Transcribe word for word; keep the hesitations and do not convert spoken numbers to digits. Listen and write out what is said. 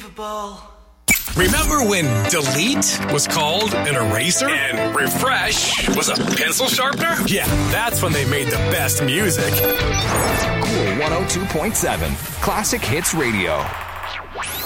Unbelievable. Remember when delete was called an eraser? And refresh was a pencil sharpener? Yeah, that's when they made the best music. Cool one oh two point seven, Classic Hits Radio.